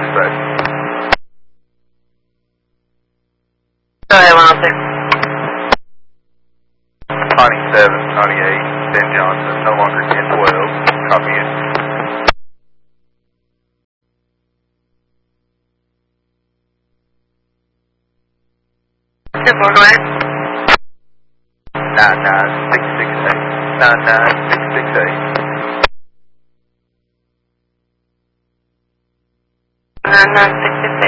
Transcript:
dispatch. Go ahead, 106. Connie 798, Ben Johnson, no longer 1012. Copy it. Good morning, go ahead. 99668. 99668. 99668.